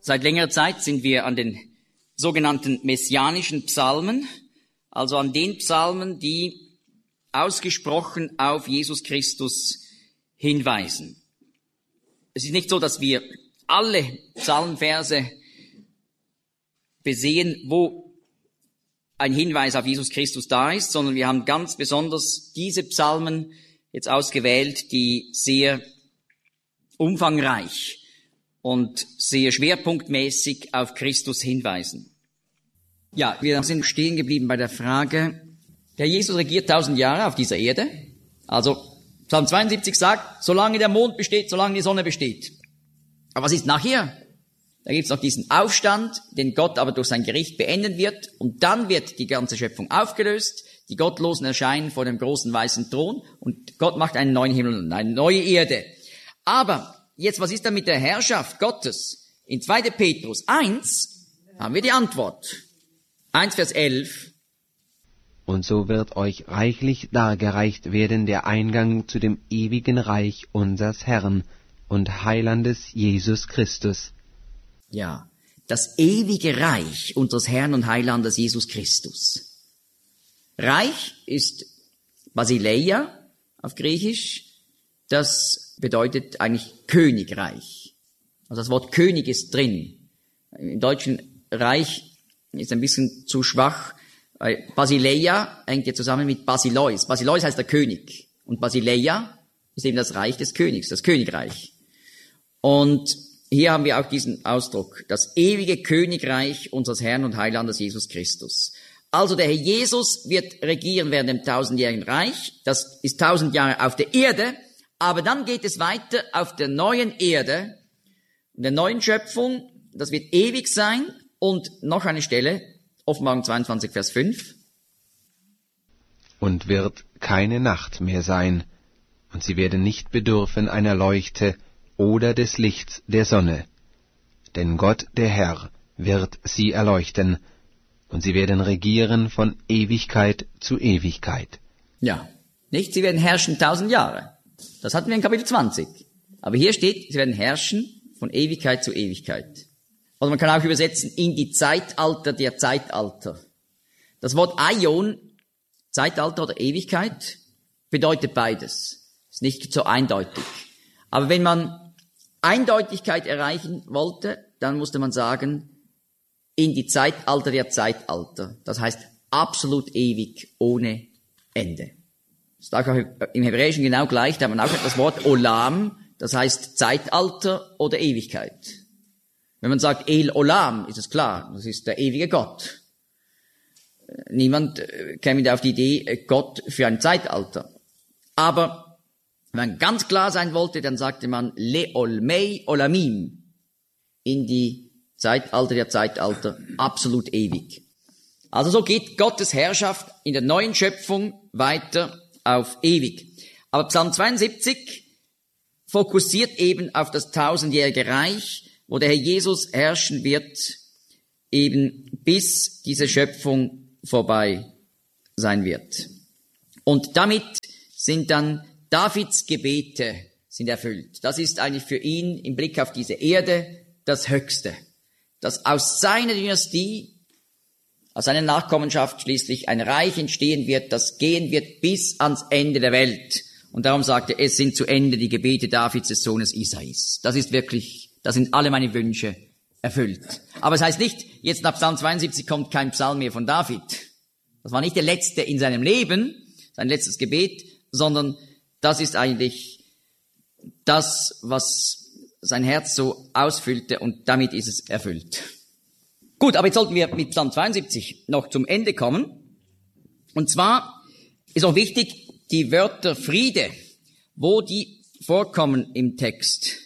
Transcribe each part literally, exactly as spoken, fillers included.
Seit längerer Zeit sind wir an den sogenannten messianischen Psalmen, also an den Psalmen, die ausgesprochen auf Jesus Christus hinweisen. Es ist nicht so, dass wir alle Psalmverse besehen, wo ein Hinweis auf Jesus Christus da ist, sondern wir haben ganz besonders diese Psalmen jetzt ausgewählt, die sehr umfangreich und sehr schwerpunktmäßig auf Christus hinweisen. Ja, wir sind stehen geblieben bei der Frage, der Jesus regiert tausend Jahre auf dieser Erde. Also Psalm zweiundsiebzig sagt, solange der Mond besteht, solange die Sonne besteht. Aber was ist nachher? Da gibt es noch diesen Aufstand, den Gott aber durch sein Gericht beenden wird. Und dann wird die ganze Schöpfung aufgelöst. Die Gottlosen erscheinen vor dem großen weißen Thron. Und Gott macht einen neuen Himmel und eine neue Erde. Aber jetzt, was ist da mit der Herrschaft Gottes? In zweiter Petrus eins haben wir die Antwort. eins Vers elf. Und so wird euch reichlich dargereicht werden der Eingang zu dem ewigen Reich unsers Herrn und Heilandes Jesus Christus. Ja, das ewige Reich unseres Herrn und Heilandes Jesus Christus. Reich ist Basileia auf Griechisch. Das bedeutet eigentlich Königreich. Also das Wort König ist drin. Im deutschen Reich ist ein bisschen zu schwach. Basileia hängt ja zusammen mit Basileus. Basileus heißt der König. Und Basileia ist eben das Reich des Königs, das Königreich. Und hier haben wir auch diesen Ausdruck, das ewige Königreich unseres Herrn und Heilandes Jesus Christus. Also der Herr Jesus wird regieren während dem tausendjährigen Reich. Das ist tausend Jahre auf der Erde. Aber dann geht es weiter auf der neuen Erde, der neuen Schöpfung. Das wird ewig sein. Und noch eine Stelle, Offenbarung zweiundzwanzig, Vers fünf. Und wird keine Nacht mehr sein, und sie werden nicht bedürfen einer Leuchte oder des Lichts der Sonne. Denn Gott, der Herr, wird sie erleuchten, und sie werden regieren von Ewigkeit zu Ewigkeit. Ja, nicht? Sie werden herrschen tausend Jahre. Das hatten wir in Kapitel zwanzig. Aber hier steht, sie werden herrschen von Ewigkeit zu Ewigkeit. Oder man kann auch übersetzen, in die Zeitalter der Zeitalter. Das Wort Aion, Zeitalter oder Ewigkeit, bedeutet beides. Ist nicht so eindeutig. Aber wenn man Eindeutigkeit erreichen wollte, dann musste man sagen, in die Zeitalter der Zeitalter. Das heißt absolut ewig, ohne Ende. Das ist auch im Hebräischen genau gleich, da hat man auch das Wort Olam, das heißt Zeitalter oder Ewigkeit. Wenn man sagt El Olam, ist es klar, das ist der ewige Gott. Niemand käme auf die Idee, Gott für ein Zeitalter. Aber wenn man ganz klar sein wollte, dann sagte man Le Olmei Olamim, in die Zeitalter der Zeitalter, absolut ewig. Also so geht Gottes Herrschaft in der neuen Schöpfung weiter auf ewig. Aber Psalm zweiundsiebzig fokussiert eben auf das tausendjährige Reich, wo der Herr Jesus herrschen wird, eben bis diese Schöpfung vorbei sein wird. Und damit sind dann Davids Gebete sind erfüllt. Das ist eigentlich für ihn im Blick auf diese Erde das Höchste. Dass aus seiner Dynastie, aus seiner Nachkommenschaft schließlich ein Reich entstehen wird, das gehen wird bis ans Ende der Welt. Und darum sagt er, es sind zu Ende die Gebete Davids, des Sohnes Isais. Das ist wirklich, da sind alle meine Wünsche erfüllt. Aber es heißt nicht, jetzt nach Psalm zweiundsiebzig kommt kein Psalm mehr von David. Das war nicht der letzte in seinem Leben, sein letztes Gebet, sondern das ist eigentlich das, was sein Herz so ausfüllte, und damit ist es erfüllt. Gut, aber jetzt sollten wir mit Psalm zweiundsiebzig noch zum Ende kommen. Und zwar ist auch wichtig, die Wörter Friede, wo die vorkommen im Text.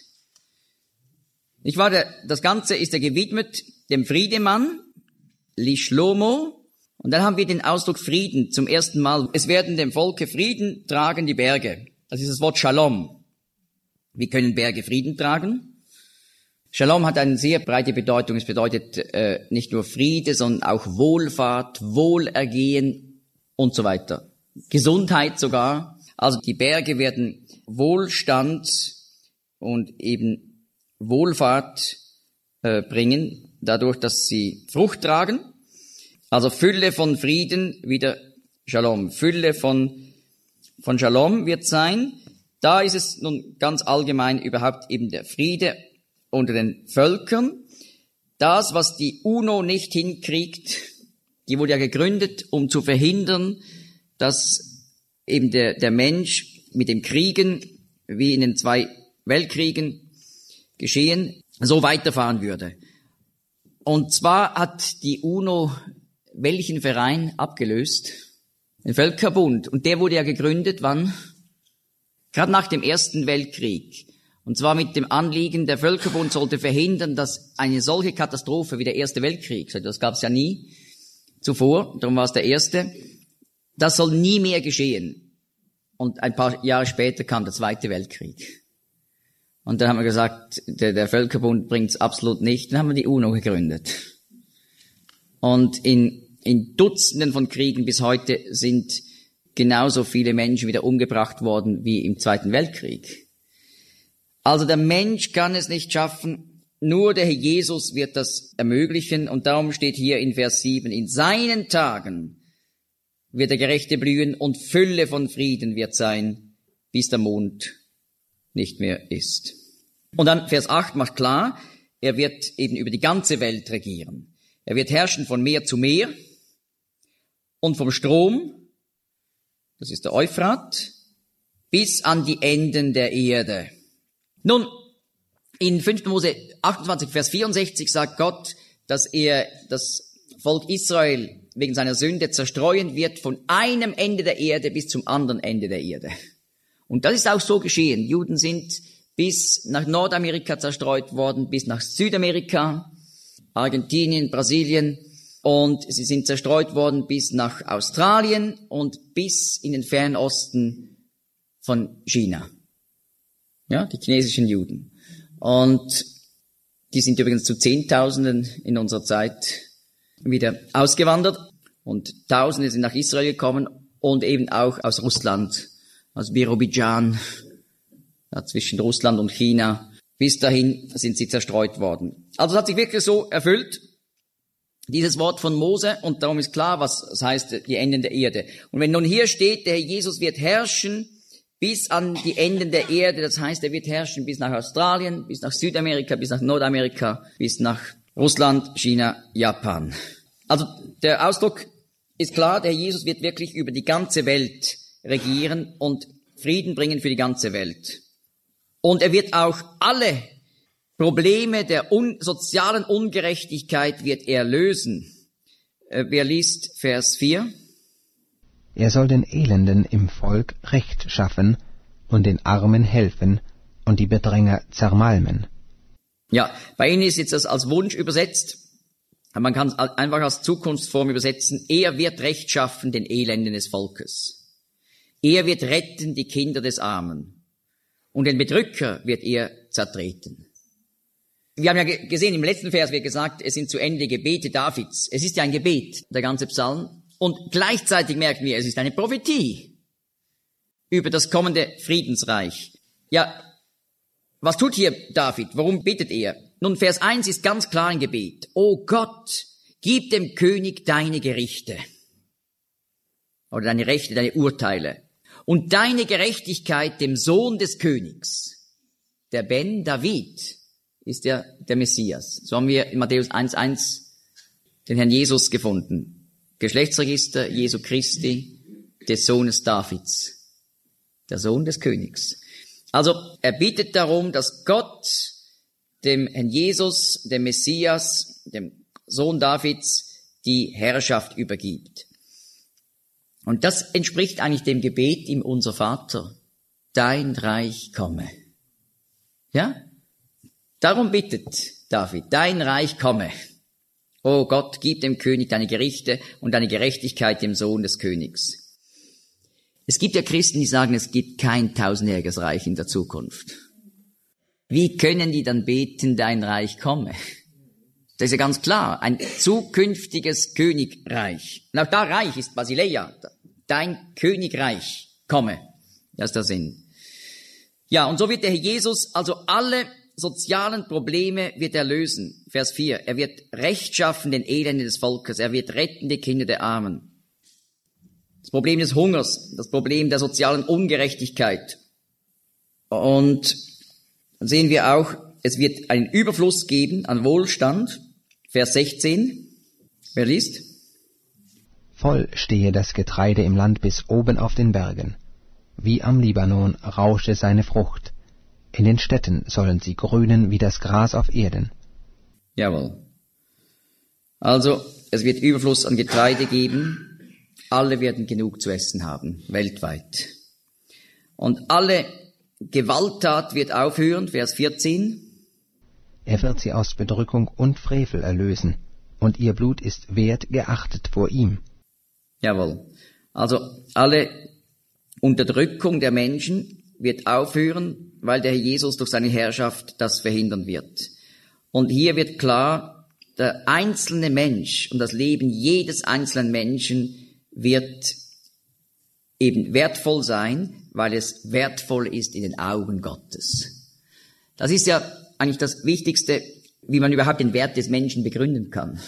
Ich war der, das Ganze ist ja gewidmet dem Friedemann, Li Shlomo, und dann haben wir den Ausdruck Frieden zum ersten Mal. Es werden dem Volke Frieden tragen die Berge. Das ist das Wort Shalom. Wie können Berge Frieden tragen? Shalom hat eine sehr breite Bedeutung. Es bedeutet äh, nicht nur Friede, sondern auch Wohlfahrt, Wohlergehen und so weiter. Gesundheit sogar. Also die Berge werden Wohlstand und eben Wohlfahrt äh, bringen, dadurch, dass sie Frucht tragen. Also Fülle von Frieden, wieder Shalom. Fülle von, von Shalom wird sein. Da ist es nun ganz allgemein überhaupt eben der Friede unter den Völkern. Das, was die UNO nicht hinkriegt, die wurde ja gegründet, um zu verhindern, dass eben der, der Mensch mit dem Kriegen, wie in den zwei Weltkriegen geschehen, so weiterfahren würde. Und zwar hat die UNO welchen Verein abgelöst? Den Völkerbund. Und der wurde ja gegründet, wann? Gerade nach dem Ersten Weltkrieg. Und zwar mit dem Anliegen, der Völkerbund sollte verhindern, dass eine solche Katastrophe wie der Erste Weltkrieg, das gab es ja nie zuvor, darum war es der erste, das soll nie mehr geschehen. Und ein paar Jahre später kam der Zweite Weltkrieg. Und dann haben wir gesagt, der, der Völkerbund bringt es absolut nicht. Dann haben wir die UNO gegründet. Und in, in Dutzenden von Kriegen bis heute sind genauso viele Menschen wieder umgebracht worden wie im Zweiten Weltkrieg. Also der Mensch kann es nicht schaffen, nur der Herr Jesus wird das ermöglichen. Und darum steht hier in Vers sieben, in seinen Tagen wird der Gerechte blühen und Fülle von Frieden wird sein, bis der Mond nicht mehr ist. Und dann Vers acht macht klar, er wird eben über die ganze Welt regieren. Er wird herrschen von Meer zu Meer und vom Strom, das ist der Euphrat, bis an die Enden der Erde. Nun, in fünften Mose achtundzwanzig, Vers vierundsechzig sagt Gott, dass er das Volk Israel wegen seiner Sünde zerstreuen wird von einem Ende der Erde bis zum anderen Ende der Erde. Und das ist auch so geschehen. Juden sind bis nach Nordamerika zerstreut worden, bis nach Südamerika, Argentinien, Brasilien, und sie sind zerstreut worden bis nach Australien und bis in den fernen Osten von China. Ja, die chinesischen Juden. Und die sind übrigens zu Zehntausenden in unserer Zeit wieder ausgewandert und Tausende sind nach Israel gekommen und eben auch aus Russland, aus Birobidschan, ja, zwischen Russland und China. Bis dahin sind sie zerstreut worden. Also es hat sich wirklich so erfüllt, dieses Wort von Mose, und darum ist klar, was das heißt, die Enden der Erde. Und wenn nun hier steht, der Herr Jesus wird herrschen bis an die Enden der Erde, das heißt, er wird herrschen bis nach Australien, bis nach Südamerika, bis nach Nordamerika, bis nach Russland, China, Japan. Also der Ausdruck ist klar, der Herr Jesus wird wirklich über die ganze Welt regieren und Frieden bringen für die ganze Welt. Und er wird auch alle Probleme der un- sozialen Ungerechtigkeit wird er lösen. Äh, wer liest Vers vier? Er soll den Elenden im Volk Recht schaffen und den Armen helfen und die Bedränger zermalmen. Ja, bei Ihnen ist jetzt das als Wunsch übersetzt. Man kann es einfach als Zukunftsform übersetzen. Er wird Recht schaffen den Elenden des Volkes. Er wird retten die Kinder des Armen. Und den Bedrücker wird er zertreten. Wir haben ja gesehen, im letzten Vers wird gesagt, es sind zu Ende Gebete Davids. Es ist ja ein Gebet, der ganze Psalm. Und gleichzeitig merken wir, es ist eine Prophetie über das kommende Friedensreich. Ja, was tut hier David? Warum betet er? Nun, Vers eins ist ganz klar ein Gebet. O Gott, gib dem König deine Gerichte. Oder deine Rechte, deine Urteile. Und deine Gerechtigkeit dem Sohn des Königs. Der Ben David ist ja der Messias. So haben wir in Matthäus eins eins den Herrn Jesus gefunden. Geschlechtsregister Jesu Christi, des Sohnes Davids. Der Sohn des Königs. Also er bittet darum, dass Gott dem Herrn Jesus, dem Messias, dem Sohn Davids, die Herrschaft übergibt. Und das entspricht eigentlich dem Gebet im Unser Vater. Dein Reich komme. Ja? Darum bittet David, dein Reich komme. O Gott, gib dem König deine Gerichte und deine Gerechtigkeit dem Sohn des Königs. Es gibt ja Christen, die sagen, es gibt kein tausendjähriges Reich in der Zukunft. Wie können die dann beten, dein Reich komme? Das ist ja ganz klar, ein zukünftiges Königreich. Und auch da Reich ist Basileia, dein Königreich komme. Das ist der Sinn. Ja, und so wird der Herr Jesus also alle sozialen Probleme wird er lösen. Vers vier. Er wird Recht schaffen den Elenden des Volkes. Er wird retten die Kinder der Armen. Das Problem des Hungers, das Problem der sozialen Ungerechtigkeit. Und dann sehen wir auch, es wird einen Überfluss geben an Wohlstand. Vers sechzehn. Wer liest? Voll stehe das Getreide im Land bis oben auf den Bergen. Wie am Libanon rausche seine Frucht. In den Städten sollen sie grünen wie das Gras auf Erden. Jawohl. Also, es wird Überfluss an Getreide geben. Alle werden genug zu essen haben, weltweit. Und alle Gewalttat wird aufhören, Vers vierzehn. Er wird sie aus Bedrückung und Frevel erlösen, und ihr Blut ist wert geachtet vor ihm. Jawohl. Also alle Unterdrückung der Menschen wird aufhören, weil der Herr Jesus durch seine Herrschaft das verhindern wird. Und hier wird klar, der einzelne Mensch und das Leben jedes einzelnen Menschen wird eben wertvoll sein, weil es wertvoll ist in den Augen Gottes. Das ist ja eigentlich das Wichtigste, wie man überhaupt den Wert des Menschen begründen kann.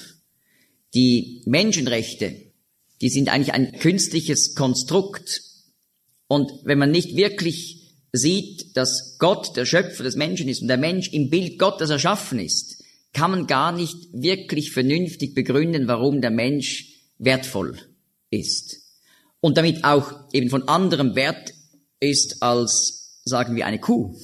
Die Menschenrechte, die sind eigentlich ein künstliches Konstrukt. Und wenn man nicht wirklich sieht, dass Gott der Schöpfer des Menschen ist und der Mensch im Bild Gottes erschaffen ist, kann man gar nicht wirklich vernünftig begründen, warum der Mensch wertvoll ist. Und damit auch eben von anderem Wert ist als, sagen wir, eine Kuh.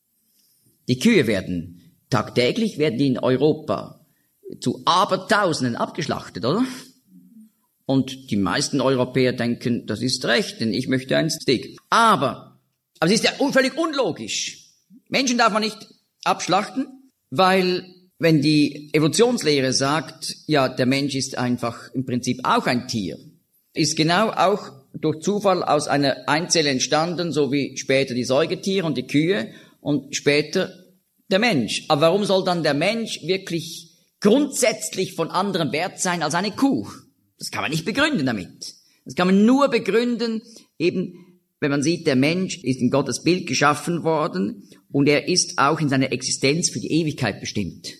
Die Kühe werden, tagtäglich werden die in Europa zu Abertausenden abgeschlachtet, oder? Und die meisten Europäer denken, das ist recht, denn ich möchte ein Steak. Aber, aber es ist ja völlig unlogisch. Menschen darf man nicht abschlachten, weil wenn die Evolutionslehre sagt, ja, der Mensch ist einfach im Prinzip auch ein Tier, ist genau auch durch Zufall aus einer Einzelle entstanden, so wie später die Säugetiere und die Kühe und später der Mensch. Aber warum soll dann der Mensch wirklich grundsätzlich von anderem Wert sein als eine Kuh? Das kann man nicht begründen damit. Das kann man nur begründen, eben, wenn man sieht, der Mensch ist in Gottes Bild geschaffen worden und er ist auch in seiner Existenz für die Ewigkeit bestimmt.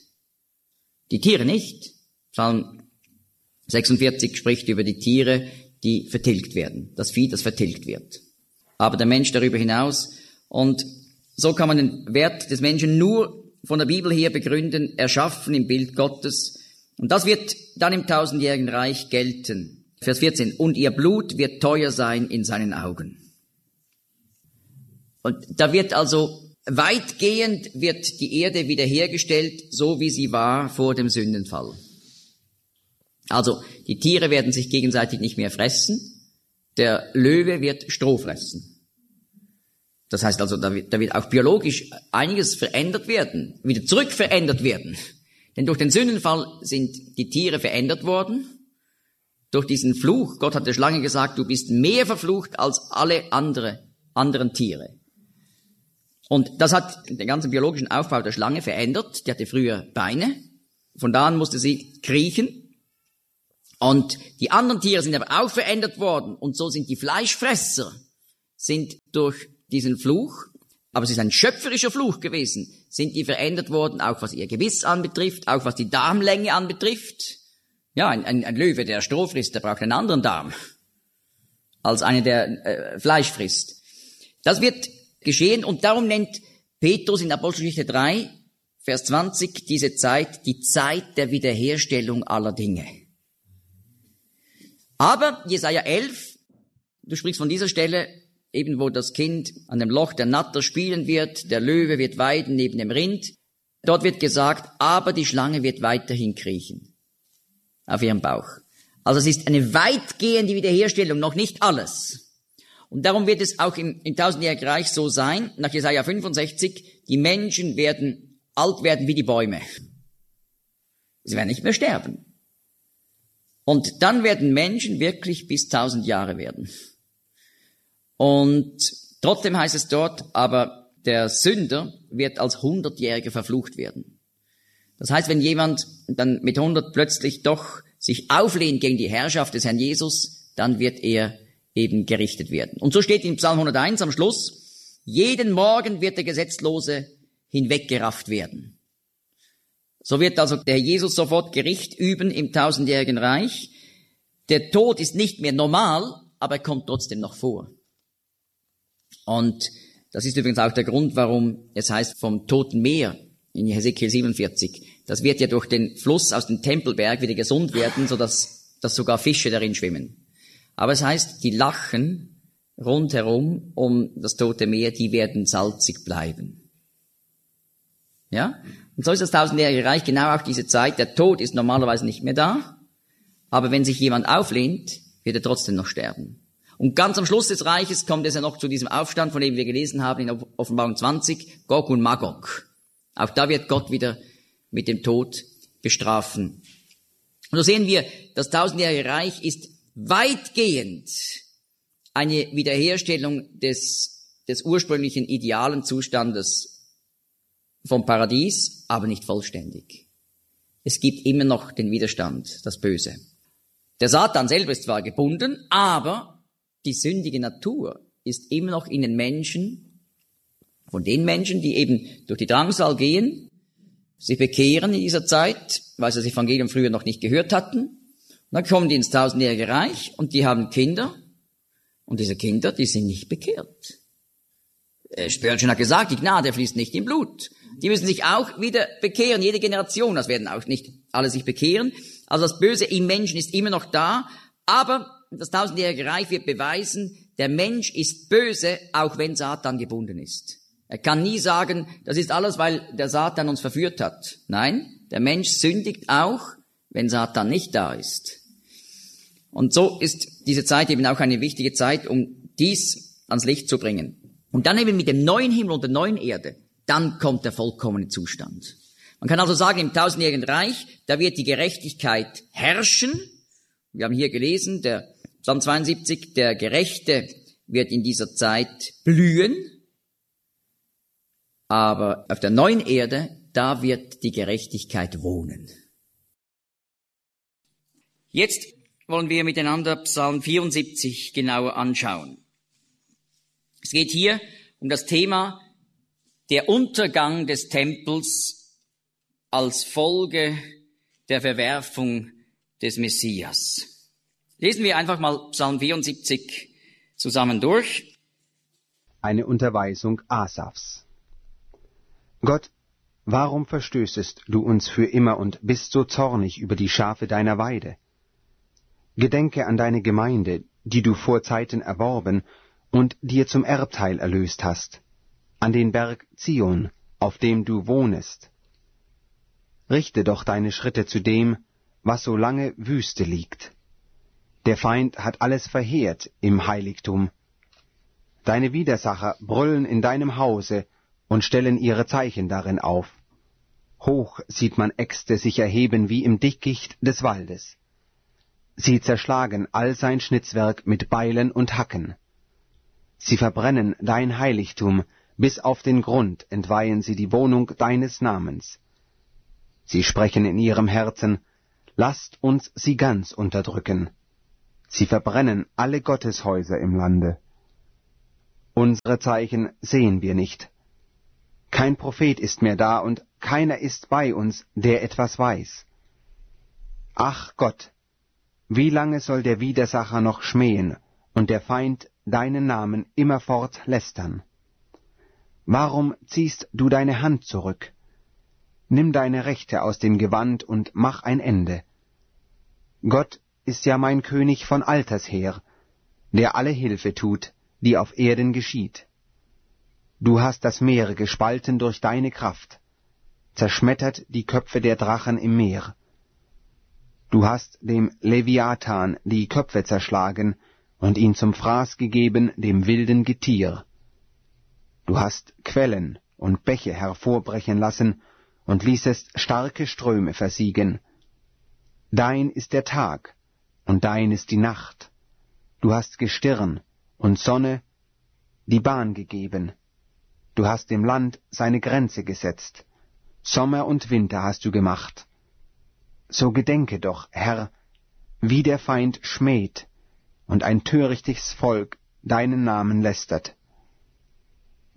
Die Tiere nicht. Psalm sechsundvierzig spricht über die Tiere, die vertilgt werden. Das Vieh, das vertilgt wird. Aber der Mensch darüber hinaus. Und so kann man den Wert des Menschen nur von der Bibel her begründen, erschaffen im Bild Gottes. Und das wird dann im tausendjährigen Reich gelten. Vers vierzehn. Und ihr Blut wird teuer sein in seinen Augen. Und da wird also weitgehend wird die Erde wiederhergestellt, so wie sie war vor dem Sündenfall. Also die Tiere werden sich gegenseitig nicht mehr fressen. Der Löwe wird Stroh fressen. Das heißt also, da wird, da wird auch biologisch einiges verändert werden, wieder zurück verändert werden. Denn durch den Sündenfall sind die Tiere verändert worden. Durch diesen Fluch, Gott hat der Schlange gesagt, du bist mehr verflucht als alle andere, anderen Tiere. Und das hat den ganzen biologischen Aufbau der Schlange verändert. Die hatte früher Beine. Von da an musste sie kriechen. Und die anderen Tiere sind aber auch verändert worden. Und so sind die Fleischfresser, sind durch diesen Fluch, aber es ist ein schöpferischer Fluch gewesen, sind die verändert worden, auch was ihr Gebiss anbetrifft, auch was die Darmlänge anbetrifft. Ja, ein, ein, ein Löwe, der Stroh frisst, der braucht einen anderen Darm, als einer, der äh, Fleisch frisst. Das wird geschehen und darum nennt Petrus in Apostelgeschichte drei, Vers zwanzig, diese Zeit die Zeit der Wiederherstellung aller Dinge. Aber Jesaja elf, du sprichst von dieser Stelle, eben wo das Kind an dem Loch der Natter spielen wird, der Löwe wird weiden neben dem Rind. Dort wird gesagt, aber die Schlange wird weiterhin kriechen auf ihrem Bauch. Also es ist eine weitgehende Wiederherstellung, noch nicht alles. Und darum wird es auch im, im tausendjährigen Reich so sein, nach Jesaja fünfundsechzig, die Menschen werden alt werden wie die Bäume. Sie werden nicht mehr sterben. Und dann werden Menschen wirklich bis tausend Jahre werden. Und trotzdem heißt es dort, aber der Sünder wird als hundertjähriger verflucht werden. Das heißt, wenn jemand dann mit hundert plötzlich doch sich auflehnt gegen die Herrschaft des Herrn Jesus, dann wird er eben gerichtet werden. Und so steht in Psalm hunderteins am Schluss, jeden Morgen wird der Gesetzlose hinweggerafft werden. So wird also der Jesus sofort Gericht üben im tausendjährigen Reich. Der Tod ist nicht mehr normal, aber er kommt trotzdem noch vor. Und das ist übrigens auch der Grund, warum es heißt vom Toten Meer in Hesekiel siebenundvierzig. Das wird ja durch den Fluss aus dem Tempelberg wieder gesund werden, sodass dass sogar Fische darin schwimmen. Aber es heißt, die Lachen rundherum um das Tote Meer, die werden salzig bleiben. Ja? Und so ist das tausendjährige Reich genau auch diese Zeit. Der Tod ist normalerweise nicht mehr da, aber wenn sich jemand auflehnt, wird er trotzdem noch sterben. Und ganz am Schluss des Reiches kommt es ja noch zu diesem Aufstand, von dem wir gelesen haben in Offenbarung zwanzig, Gog und Magog. Auch da wird Gott wieder mit dem Tod bestrafen. Und so sehen wir, das tausendjährige Reich ist weitgehend eine Wiederherstellung des, des ursprünglichen idealen Zustandes vom Paradies, aber nicht vollständig. Es gibt immer noch den Widerstand, das Böse. Der Satan selber ist zwar gebunden, aber die sündige Natur ist immer noch in den Menschen, von den Menschen, die eben durch die Drangsal gehen, sich bekehren in dieser Zeit, weil sie das Evangelium früher noch nicht gehört hatten. Und dann kommen die ins tausendjährige Reich und die haben Kinder. Und diese Kinder, die sind nicht bekehrt. Spurgeon hat gesagt, die Gnade fließt nicht im Blut. Die müssen sich auch wieder bekehren, jede Generation. Das werden auch nicht alle sich bekehren. Also das Böse im Menschen ist immer noch da, aber das tausendjährige Reich wird beweisen, der Mensch ist böse, auch wenn Satan gebunden ist. Er kann nie sagen, das ist alles, weil der Satan uns verführt hat. Nein, der Mensch sündigt auch, wenn Satan nicht da ist. Und so ist diese Zeit eben auch eine wichtige Zeit, um dies ans Licht zu bringen. Und dann eben mit dem neuen Himmel und der neuen Erde, dann kommt der vollkommene Zustand. Man kann also sagen, im tausendjährigen Reich, da wird die Gerechtigkeit herrschen. Wir haben hier gelesen, der Psalm zweiundsiebzig, der Gerechte wird in dieser Zeit blühen, aber auf der neuen Erde, da wird die Gerechtigkeit wohnen. Jetzt wollen wir miteinander Psalm vierundsiebzig genauer anschauen. Es geht hier um das Thema der Untergang des Tempels als Folge der Verwerfung des Messias. Lesen wir einfach mal Psalm vierundsiebzig zusammen durch. Eine Unterweisung Asafs. Gott, warum verstößest du uns für immer und bist so zornig über die Schafe deiner Weide? Gedenke an deine Gemeinde, die du vor Zeiten erworben und dir zum Erbteil erlöst hast, an den Berg Zion, auf dem du wohnest. Richte doch deine Schritte zu dem, was so lange Wüste liegt. Der Feind hat alles verheert im Heiligtum. Deine Widersacher brüllen in deinem Hause und stellen ihre Zeichen darin auf. Hoch sieht man Äxte sich erheben wie im Dickicht des Waldes. Sie zerschlagen all sein Schnitzwerk mit Beilen und Hacken. Sie verbrennen dein Heiligtum, bis auf den Grund entweihen sie die Wohnung deines Namens. Sie sprechen in ihrem Herzen, lasst uns sie ganz unterdrücken. Sie verbrennen alle Gotteshäuser im Lande. Unsere Zeichen sehen wir nicht. Kein Prophet ist mehr da und keiner ist bei uns, der etwas weiß. Ach Gott, wie lange soll der Widersacher noch schmähen und der Feind deinen Namen immerfort lästern? Warum ziehst du deine Hand zurück? Nimm deine Rechte aus dem Gewand und mach ein Ende. Gott ist ja mein König von alters her, der alle Hilfe tut, die auf Erden geschieht. Du hast das Meer gespalten durch deine Kraft, zerschmettert die Köpfe der Drachen im Meer. Du hast dem Leviathan die Köpfe zerschlagen und ihn zum Fraß gegeben dem wilden Getier. Du hast Quellen und Bäche hervorbrechen lassen und ließest starke Ströme versiegen. Dein ist der Tag und dein ist die Nacht. Du hast Gestirn und Sonne die Bahn gegeben. Du hast dem Land seine Grenze gesetzt. Sommer und Winter hast du gemacht. So gedenke doch, Herr, wie der Feind schmäht und ein törichtes Volk deinen Namen lästert.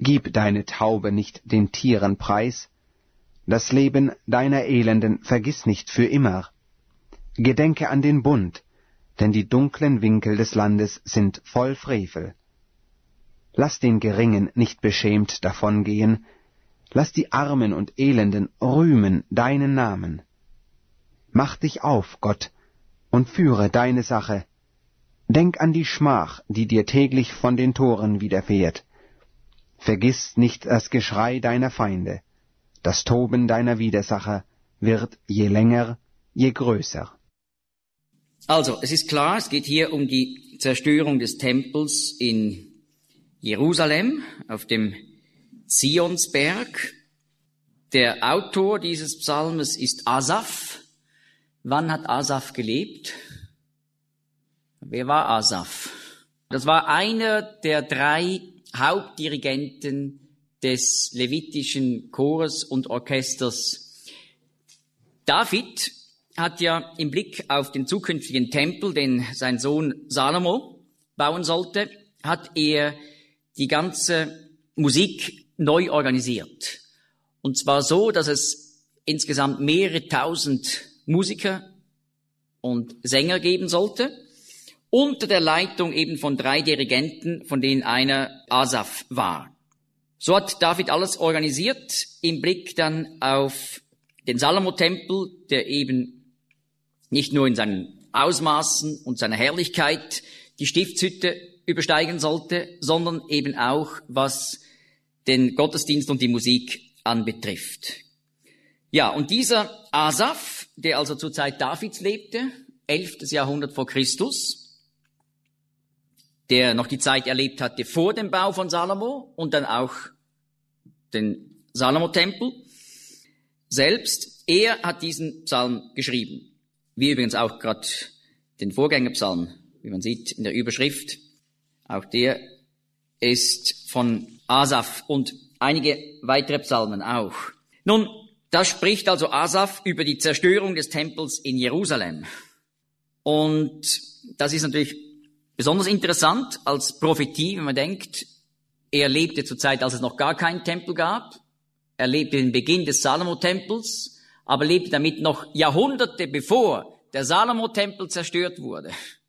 Gib deine Taube nicht den Tieren preis, das Leben deiner Elenden vergiss nicht für immer. Gedenke an den Bund, denn die dunklen Winkel des Landes sind voll Frevel. Lass den Geringen nicht beschämt davongehen, lass die Armen und Elenden rühmen deinen Namen. Mach dich auf, Gott, und führe deine Sache. Denk an die Schmach, die dir täglich von den Toren widerfährt. Vergiss nicht das Geschrei deiner Feinde. Das Toben deiner Widersacher wird je länger, je größer. Also, es ist klar, es geht hier um die Zerstörung des Tempels in Jerusalem, auf dem Zionsberg. Der Autor dieses Psalmes ist Asaf. Wann hat Asaf gelebt? Wer war Asaf? Das war einer der drei Hauptdirigenten des levitischen Chores und Orchesters. David hat ja im Blick auf den zukünftigen Tempel, den sein Sohn Salomo bauen sollte, hat er die ganze Musik neu organisiert. Und zwar so, dass es insgesamt mehrere tausend Musiker und Sänger geben sollte, unter der Leitung eben von drei Dirigenten, von denen einer Asaf war. So hat David alles organisiert, im Blick dann auf den Salomo-Tempel, der eben nicht nur in seinen Ausmaßen und seiner Herrlichkeit die Stiftshütte übersteigen sollte, sondern eben auch, was den Gottesdienst und die Musik anbetrifft. Ja, und dieser Asaf, der also zur Zeit Davids lebte, elftes Jahrhundert vor Christus, der noch die Zeit erlebt hatte vor dem Bau von Salomo und dann auch den Salomo-Tempel selbst, er hat diesen Psalm geschrieben. Wie übrigens auch gerade den Vorgängerpsalm, wie man sieht in der Überschrift. Auch der ist von Asaf und einige weitere Psalmen auch. Nun, da spricht also Asaf über die Zerstörung des Tempels in Jerusalem. Und das ist natürlich besonders interessant als Prophetie, wenn man denkt, er lebte zur Zeit, als es noch gar keinen Tempel gab. Er lebte den Beginn des Salomo-Tempels, aber lebte damit noch Jahrhunderte bevor der Salomo-Tempel zerstört wurde.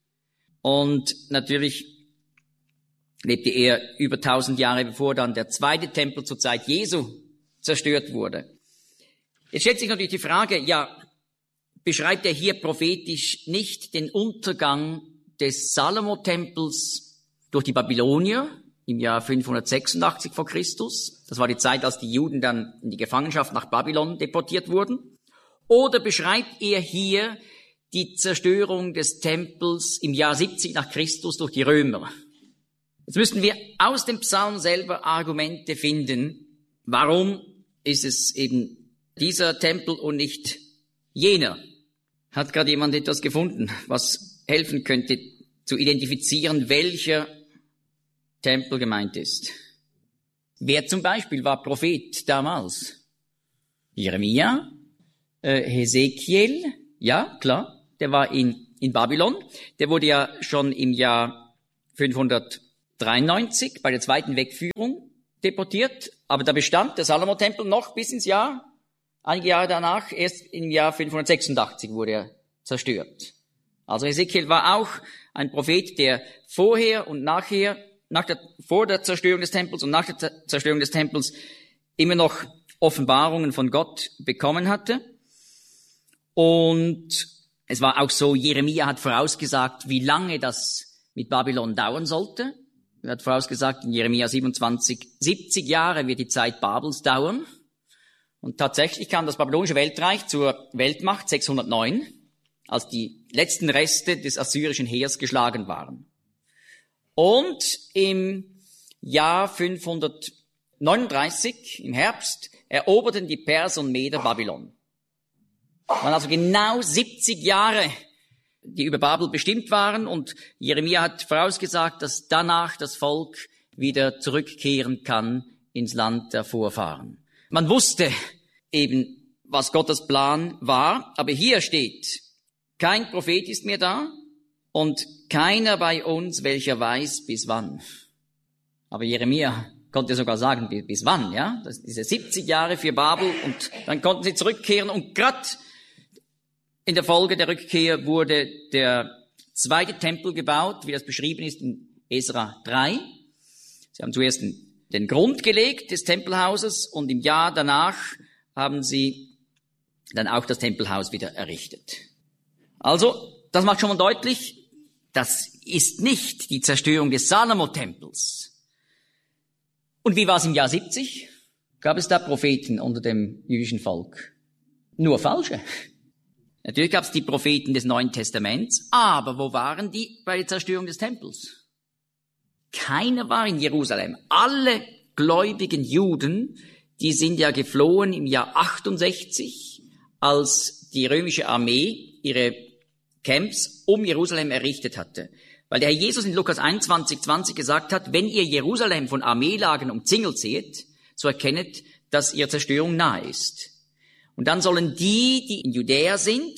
Und natürlich lebte er über tausend Jahre bevor dann der zweite Tempel zur Zeit Jesu zerstört wurde. Jetzt stellt sich natürlich die Frage, ja, beschreibt er hier prophetisch nicht den Untergang des Salomo-Tempels durch die Babylonier im Jahr fünfhundertsechsundachtzig vor Christus? Das war die Zeit, als die Juden dann in die Gefangenschaft nach Babylon deportiert wurden. Oder beschreibt er hier die Zerstörung des Tempels im Jahr siebzig nach Christus durch die Römer? Jetzt müssten wir aus dem Psalm selber Argumente finden, warum ist es eben dieser Tempel und nicht jener. Hat gerade jemand etwas gefunden, was helfen könnte, zu identifizieren, welcher Tempel gemeint ist? Wer zum Beispiel war Prophet damals? Jeremia? Äh, Hesekiel? Ja, klar, der war in, in Babylon. Der wurde ja schon im Jahr fünfhundertdreiundneunzig bei der zweiten Wegführung deportiert. Aber da bestand der Salomo-Tempel noch bis ins Jahr, einige Jahre danach, erst im Jahr fünfhundertsechsundachtzig wurde er zerstört. Also Hesekiel war auch ein Prophet, der vorher und nachher, nach der, vor der Zerstörung des Tempels und nach der Zerstörung des Tempels immer noch Offenbarungen von Gott bekommen hatte. Und es war auch so, Jeremia hat vorausgesagt, wie lange das mit Babylon dauern sollte. Er hat vorausgesagt, in Jeremia siebenundzwanzig, siebzig Jahre wird die Zeit Babels dauern. Und tatsächlich kam das babylonische Weltreich zur Weltmacht sechshundertneun, als die letzten Reste des assyrischen Heers geschlagen waren. Und im Jahr fünfhundertneununddreißig, im Herbst, eroberten die Perser und Meder Babylon. Es waren also genau siebzig Jahre, die über Babel bestimmt waren, und Jeremia hat vorausgesagt, dass danach das Volk wieder zurückkehren kann ins Land der Vorfahren. Man wusste eben, was Gottes Plan war, aber hier steht, kein Prophet ist mehr da und keiner bei uns, welcher weiß, bis wann. Aber Jeremia konnte sogar sagen, bis, bis wann, ja? Das, diese siebzig Jahre für Babel und dann konnten sie zurückkehren und gerade in der Folge der Rückkehr wurde der zweite Tempel gebaut, wie das beschrieben ist in Esra drei. Sie haben zuerst den, den Grund gelegt des Tempelhauses und im Jahr danach haben sie dann auch das Tempelhaus wieder errichtet. Also, das macht schon mal deutlich, das ist nicht die Zerstörung des Salomo-Tempels. Und wie war es im Jahr siebzig? Gab es da Propheten unter dem jüdischen Volk? Nur falsche. Natürlich gab es die Propheten des Neuen Testaments, aber wo waren die bei der Zerstörung des Tempels? Keiner war in Jerusalem. Alle gläubigen Juden, die sind ja geflohen im Jahr achtundsechzig, als die römische Armee ihre Camps um Jerusalem errichtet hatte. Weil der Herr Jesus in Lukas einundzwanzig, zwanzig gesagt hat, wenn ihr Jerusalem von Armeelagern umzingelt seht, so erkennet, dass ihr Zerstörung nahe ist. Und dann sollen die, die in Judäa sind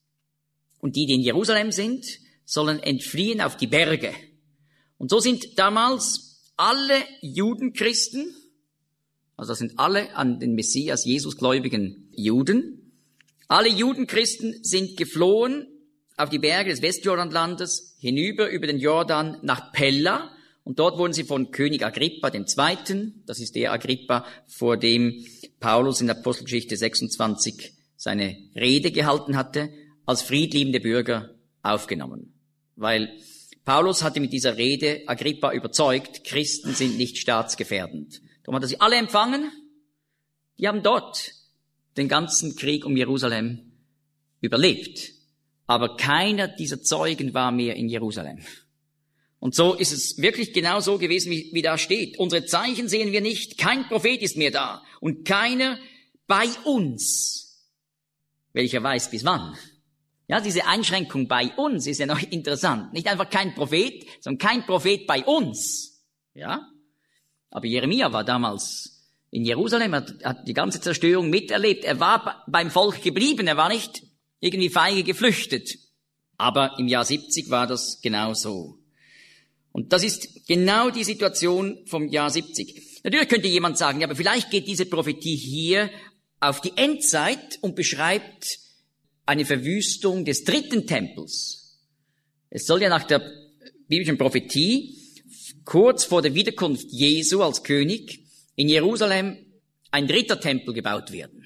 und die, die in Jerusalem sind, sollen entfliehen auf die Berge. Und so sind damals alle Judenchristen, also das sind alle an den Messias Jesus gläubigen Juden, alle Judenchristen sind geflohen auf die Berge des Westjordanlandes, hinüber über den Jordan nach Pella. Und dort wurden sie von König Agrippa dem Zweiten, das ist der Agrippa, vor dem Paulus in der Apostelgeschichte sechsundzwanzig seine Rede gehalten hatte, als friedliebende Bürger aufgenommen. Weil Paulus hatte mit dieser Rede Agrippa überzeugt, Christen sind nicht staatsgefährdend. Darum hat er sie alle empfangen. Die haben dort den ganzen Krieg um Jerusalem überlebt. Aber keiner dieser Zeugen war mehr in Jerusalem. Und so ist es wirklich genau so gewesen, wie, wie da steht. Unsere Zeichen sehen wir nicht, kein Prophet ist mehr da und keiner bei uns, welcher weiß bis wann. Ja, diese Einschränkung bei uns ist ja noch interessant. Nicht einfach kein Prophet, sondern kein Prophet bei uns. Ja, aber Jeremia war damals in Jerusalem, hat, hat die ganze Zerstörung miterlebt. Er war beim Volk geblieben, er war nicht irgendwie feige geflüchtet. Aber im Jahr siebzig war das genau so. Und das ist genau die Situation vom Jahr siebzig. Natürlich könnte jemand sagen, ja, aber vielleicht geht diese Prophetie hier auf die Endzeit und beschreibt eine Verwüstung des dritten Tempels. Es soll ja nach der biblischen Prophetie kurz vor der Wiederkunft Jesu als König in Jerusalem ein dritter Tempel gebaut werden.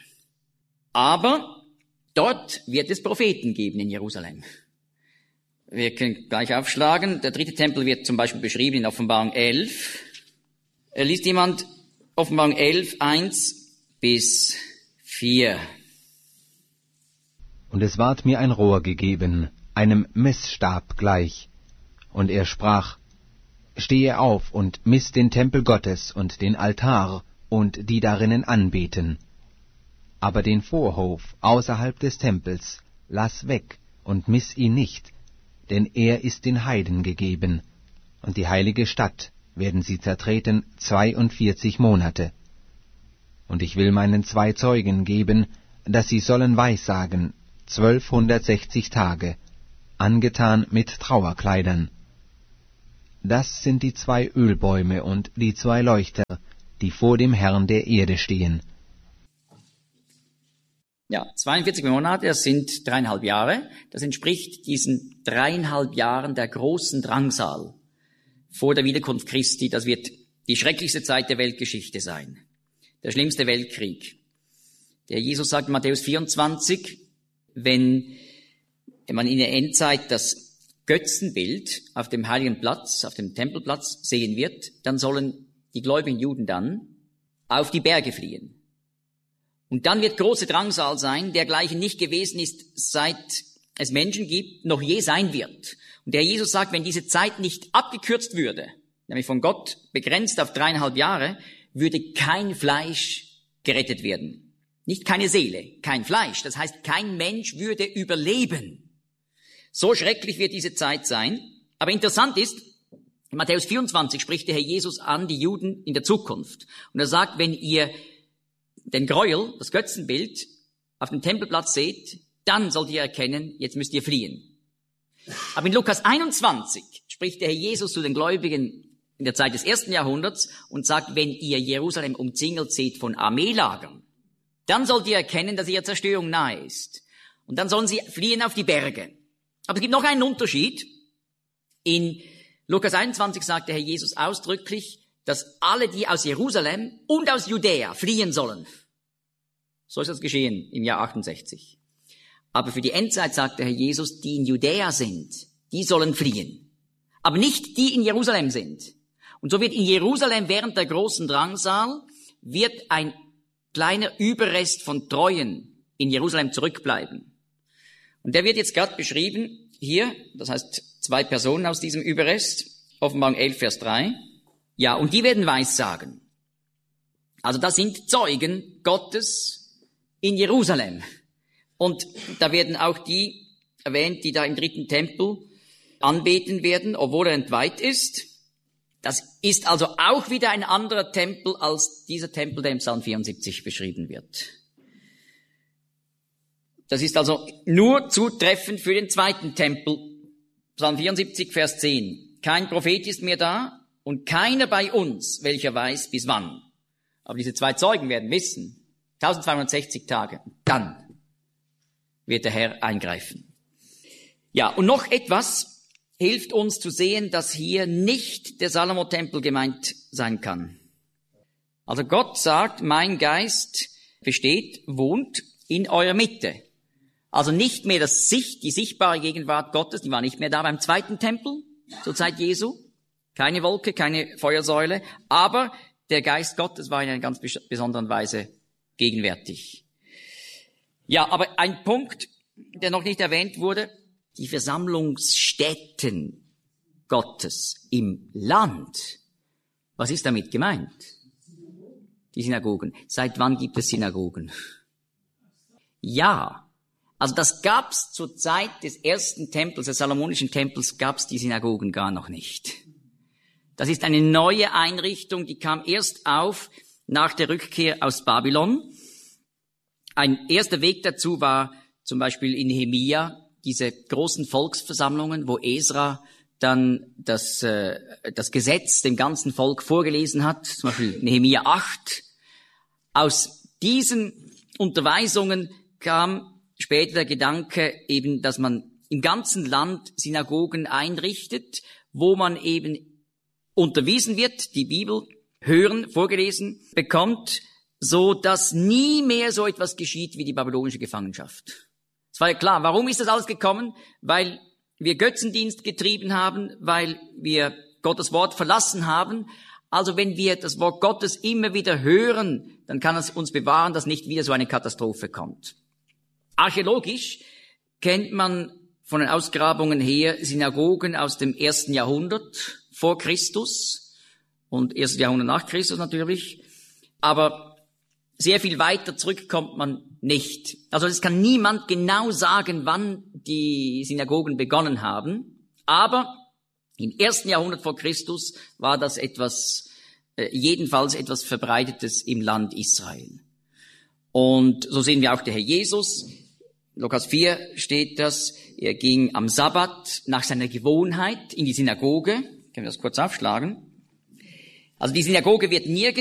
Aber dort wird es Propheten geben in Jerusalem. Wir können gleich aufschlagen. Der dritte Tempel wird zum Beispiel beschrieben in Offenbarung elf. Liest jemand Offenbarung elf, eins bis vier. Und es ward mir ein Rohr gegeben, einem Messstab gleich. Und er sprach, stehe auf und miss den Tempel Gottes und den Altar und die darinnen anbeten. Aber den Vorhof außerhalb des Tempels lass weg und miss ihn nicht, denn er ist den Heiden gegeben, und die heilige Stadt werden sie zertreten zweiundvierzig Monate. Und ich will meinen zwei Zeugen geben, dass sie sollen weissagen, zwölfhundertsechzig Tage, angetan mit Trauerkleidern. Das sind die zwei Ölbäume und die zwei Leuchter, die vor dem Herrn der Erde stehen. Ja, zweiundvierzig Monate, das sind dreieinhalb Jahre. Das entspricht diesen dreieinhalb Jahren der großen Drangsal vor der Wiederkunft Christi. Das wird die schrecklichste Zeit der Weltgeschichte sein. Der schlimmste Weltkrieg. Der Jesus sagt in Matthäus vierundzwanzig, wenn man in der Endzeit das Götzenbild auf dem heiligen Platz, auf dem Tempelplatz sehen wird, dann sollen die gläubigen Juden dann auf die Berge fliehen. Und dann wird große Drangsal sein, dergleichen nicht gewesen ist, seit es Menschen gibt, noch je sein wird. Und der Jesus sagt, wenn diese Zeit nicht abgekürzt würde, nämlich von Gott begrenzt auf dreieinhalb Jahre, würde kein Fleisch gerettet werden. Nicht keine Seele, kein Fleisch. Das heißt, kein Mensch würde überleben. So schrecklich wird diese Zeit sein. Aber interessant ist, in Matthäus vierundzwanzig spricht der Herr Jesus an die Juden in der Zukunft. Und er sagt, wenn ihr den Gräuel, das Götzenbild, auf dem Tempelplatz seht, dann sollt ihr erkennen, jetzt müsst ihr fliehen. Aber in Lukas einundzwanzig spricht der Herr Jesus zu den Gläubigen in der Zeit des ersten Jahrhunderts und sagt, wenn ihr Jerusalem umzingelt seht von Armeelagern, dann sollt ihr erkennen, dass ihre Zerstörung nahe ist. Und dann sollen sie fliehen auf die Berge. Aber es gibt noch einen Unterschied. In Lukas einundzwanzig sagt der Herr Jesus ausdrücklich, dass alle, die aus Jerusalem und aus Judäa fliehen sollen. So ist das geschehen im Jahr achtundsechzig. Aber für die Endzeit sagt der Herr Jesus, die in Judäa sind, die sollen fliehen. Aber nicht die in Jerusalem sind. Und so wird in Jerusalem während der großen Drangsal, wird ein kleiner Überrest von Treuen in Jerusalem zurückbleiben. Und der wird jetzt gerade beschrieben hier, das heißt zwei Personen aus diesem Überrest, Offenbarung elf, Vers drei. Ja, und die werden Weissagen. Also das sind Zeugen Gottes in Jerusalem. Und da werden auch die erwähnt, die da im dritten Tempel anbeten werden, obwohl er entweiht ist. Das ist also auch wieder ein anderer Tempel als dieser Tempel, der im Psalm vierundsiebzig beschrieben wird. Das ist also nur zutreffend für den zweiten Tempel. Psalm vierundsiebzig, Vers zehn. Kein Prophet ist mehr da und keiner bei uns, welcher weiß, bis wann. Aber diese zwei Zeugen werden wissen, eintausendzweihundertsechzig Tage, dann wird der Herr eingreifen. Ja, und noch etwas hilft uns zu sehen, dass hier nicht der Salomo-Tempel gemeint sein kann. Also Gott sagt, mein Geist besteht, wohnt in eurer Mitte. Also nicht mehr das Sicht, die sichtbare Gegenwart Gottes, die war nicht mehr da beim zweiten Tempel zur Zeit Jesu. Keine Wolke, keine Feuersäule, aber der Geist Gottes war in einer ganz besonderen Weise gegenwärtig. Ja, aber ein Punkt, der noch nicht erwähnt wurde, die Versammlungsstätten Gottes im Land. Was ist damit gemeint? Die Synagogen. Seit wann gibt es Synagogen? Ja, also das gab's zur Zeit des ersten Tempels, des Salomonischen Tempels, gab's die Synagogen gar noch nicht. Das ist eine neue Einrichtung, die kam erst auf nach der Rückkehr aus Babylon. Ein erster Weg dazu war zum Beispiel in Nehemia, diese großen Volksversammlungen, wo Esra dann das, äh, das Gesetz dem ganzen Volk vorgelesen hat, zum Beispiel Nehemia acht. Aus diesen Unterweisungen kam später der Gedanke eben, dass man im ganzen Land Synagogen einrichtet, wo man eben unterwiesen wird, die Bibel hören, vorgelesen bekommt, so dass nie mehr so etwas geschieht wie die babylonische Gefangenschaft. Es war ja klar, warum ist das alles gekommen? Weil wir Götzendienst getrieben haben, weil wir Gottes Wort verlassen haben. Also wenn wir das Wort Gottes immer wieder hören, dann kann es uns bewahren, dass nicht wieder so eine Katastrophe kommt. Archäologisch kennt man von den Ausgrabungen her Synagogen aus dem ersten Jahrhundert vor Christus und ersten Jahrhundert nach Christus natürlich. Aber sehr viel weiter zurück kommt man nicht. Also es kann niemand genau sagen, wann die Synagogen begonnen haben. Aber im ersten Jahrhundert vor Christus war das etwas, äh, jedenfalls etwas Verbreitetes im Land Israel. Und so sehen wir auch der Herr Jesus. In Lukas vier steht das, er ging am Sabbat nach seiner Gewohnheit in die Synagoge. Können wir das kurz aufschlagen? Also die Synagoge wird nirgends